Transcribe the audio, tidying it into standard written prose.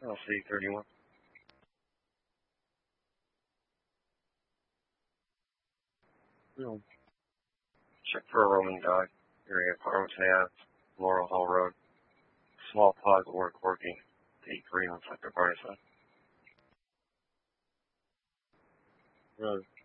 LC31. No. Check for a roaming dog. Area Farms Ave, Laurel Hall Road. Small pause work working. 8-3 on Sector Partisan. Road.